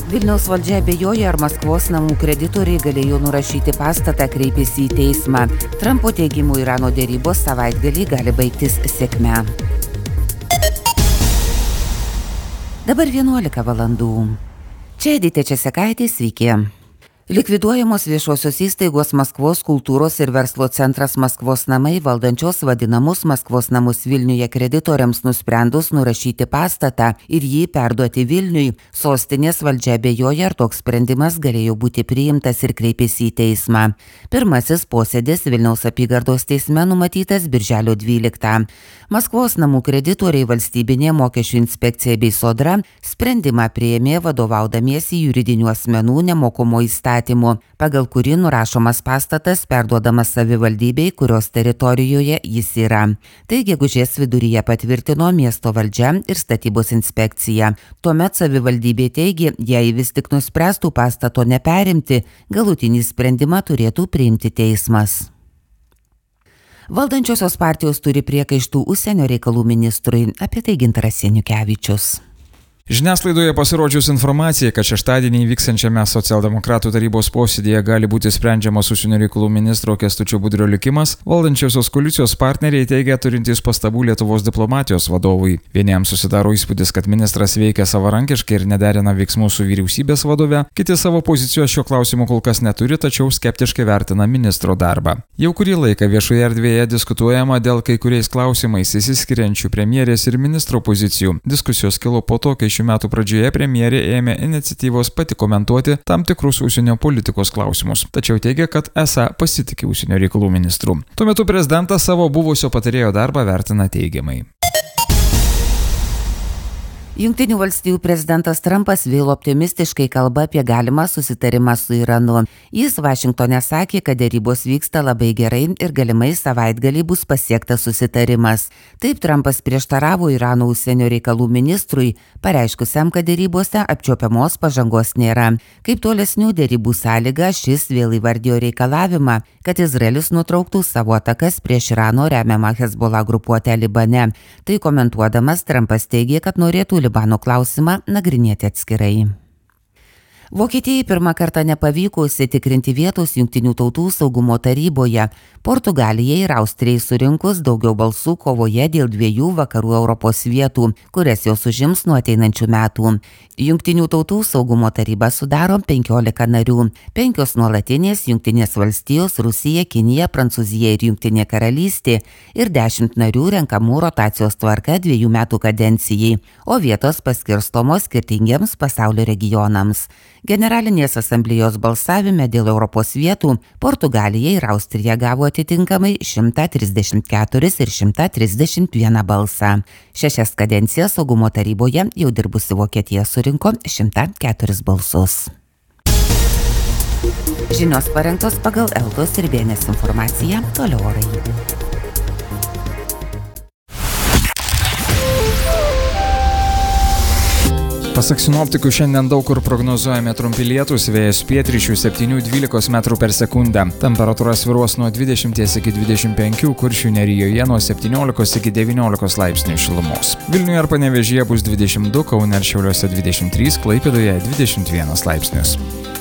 Vilniaus valdžia abejoja, ar Maskvos namų kreditoriai galėjo nurašyti pastatą, kreipėsi į teismą. Trumpo teigimu, Irano dėrybos savaitgalį gali baigtis sėkme. Dabar 11 valandų. Čia Edita Česekaitė, sveiki. Likviduojamos viešosios įstaigos Maskvos kultūros ir verslo centras Maskvos namai valdančios vadinamus Maskvos namus Vilniuje kreditoriams nusprendus nurašyti pastatą ir jį perduoti Vilniui. Sostinės valdžia abejoja, ar toks sprendimas galėjo būti priimtas ir kreipėsi į teismą. Pirmasis posėdis Vilniaus apygardos teisme numatytas birželio 12. Maskvos namų kreditoriai Valstybinė mokesčių inspekcija bei Sodra sprendimą priėmė vadovaudamiesi juridinių asmenų nemokumo įstatymu, pagal kurį nurašomas pastatas perduodamas savivaldybei, kurios teritorijoje jis yra. Tai gegužės viduryje patvirtino miesto valdžia ir statybos inspekcija. Tuomet savivaldybė teigė, jei vis tik nuspręstų pastato neperimti, galutinį sprendimą turėtų priimti teismas. Valdančiosios partijos turi priekaištų užsienio reikalų ministrui, apie tai Gintaras Seniukevičius. Žiniasklaidoje pasirodžius informacija, kad šeštadienį vyksiančiame socialdemokratų tarybos posėdėje gali būti sprendžiamas užsienio reikalų ministro Kęstučio Budrio likimas, valdančiosios koalicijos partneriai teigia turintys pastabų Lietuvos diplomatijos vadovui. Vieniems susidaro įspūdis, kad ministras veikia savarankiškai ir nederina veiksmų su vyriausybės vadove, kiti savo pozicijos šio klausimu kol kas neturi, tačiau skeptiškai vertina ministro darbą. Jau kurį laiką viešoje erdvėje diskutuojama dėl kai kuriais klausimais išsiskiriančių premjerės ir ministro pozicijų. Diskusijos kilo po to, kai šių metų pradžioje premjerė ėmė iniciatyvos pati komentuoti tam tikrus užsienio politikos klausimus, tačiau teigia, kad esą pasitikė užsienio reikalų ministru. Tuo metu prezidentas savo buvusio patarėjo darbą vertina teigiamai. Jungtinių valstijų prezidentas Trumpas vėl optimistiškai kalba apie galimą susitarimą su Iranu. Jis Vašingtone sakė, kad dėrybos vyksta labai gerai ir galimai savaitgalį bus pasiektas susitarimas. Taip Trumpas prieštaravo Irano užsienio reikalų ministrui, pareiškusiam, kad dėrybose apčiuopiamos pažangos nėra. Kaip tolesnių dėrybų sąlyga, šis vėl įvardijo reikalavimą, kad Izraelis nutrauktų savo atakas prieš Irano remiamą Hezbollah grupuotę Libane. Tai komentuodamas, Trumpas teigė, kad norėtų Libano klausimą nagrinėti atskirai. Vokietijai pirmą kartą nepavyko užsitikrinti vietos Jungtinių tautų saugumo taryboje. Portugalijai ir Austrijai surinkus daugiau balsų kovoje dėl 2 vakarų Europos vietų, kurias jos užims nuo ateinančių metų. Jungtinių tautų saugumo taryba sudaro 15 narių, 5 nuolatinės Jungtinės valstijos, Rusija, Kinija, Prancūzija ir Jungtinė karalystė ir 10 narių renkamų rotacijos tvarka 2 metų kadencijai, o vietos paskirstomos skirtingiems pasaulio regionams. Generalinės asamblėjos balsavime dėl Europos vietų Portugalija ir Austrija gavo atitinkamai 134 ir 131 balsą. 6 kadencijas saugumo taryboje jau dirbusi Vokietija surinko 104 balsus. Žinios parengtos pagal Eltos ir Bėnės informaciją, toliau orai. Pasak sinoptikų, šiandien daug kur prognozuojami trumpi lietūs, vėjas pietryčių 7–12 metrų per sekundę. Temperatūra svyruos nuo 20 iki 25, Kuršių nerijoje nuo 17 iki 19 laipsnių šilumos. Vilniuje ir Panevėžyje bus 22, Kaune ir Šiauliuose 23, Klaipėdoje 21 laipsnius.